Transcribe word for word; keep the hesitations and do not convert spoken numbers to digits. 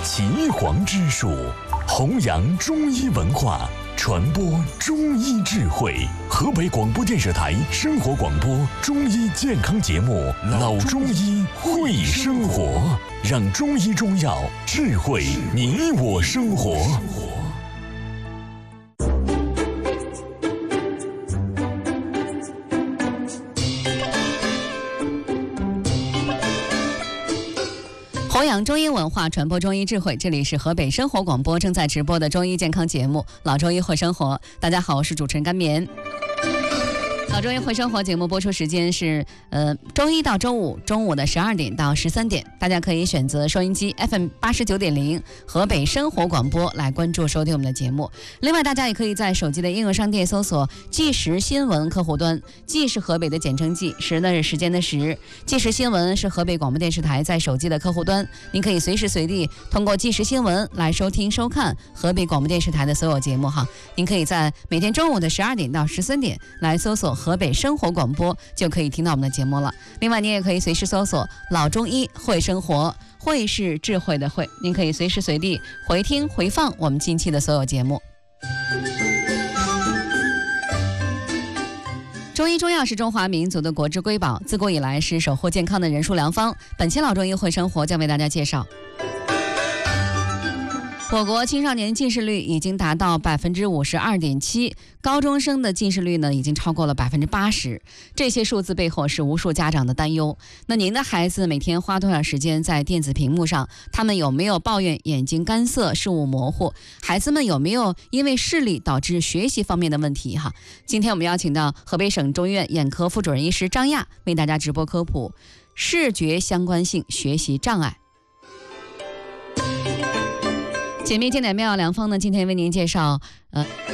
岐黄之术，弘扬中医文化，传播中医智慧。河北广播电视台生活广播中医健康节目《老中医会生活》，让中医中药智慧你我生活。 弘扬中医文化，传播中医智慧。这里是河北生活广播正在直播的中医健康节目《老中医会生活》。大家好，我是主持人甘棉。老中医会生活节目播出时间是呃周一到周五中午的十二点到十三点，大家可以选择收音机 F M 八十九点零河北生活广播来关注收听我们的节目。另外，大家也可以在手机的应用商店搜索“即时新闻”客户端，即是河北的简称即，时呢是时间的时，即时新闻是河北广播电视台在手机的客户端，您可以随时随地通过即时新闻来收听收看河北广播电视台的所有节目哈。您可以在每天中午的十二点到十三点来搜索河北生活广播，就可以听到我们的节目了。另外，您也可以随时搜索老中医会生活，会是智慧的会，您可以随时随地回听回放我们近期的所有节目。中医中药是中华民族的国之瑰宝，自古以来是守护健康的人术良方。本期老中医会生活将为大家介绍，我国青少年近视率已经达到百分之五十二点七，高中生的近视率呢已经超过了百分之八十。这些数字背后是无数家长的担忧。那您的孩子每天花多少时间在电子屏幕上？他们有没有抱怨眼睛干涩、视物模糊？孩子们有没有因为视力导致学习方面的问题？哈，今天我们邀请到河北省中医院眼科副主任医师张亚为大家直播科普视觉相关性学习障碍。解密经典妙药良方呢，今天为您介绍呃。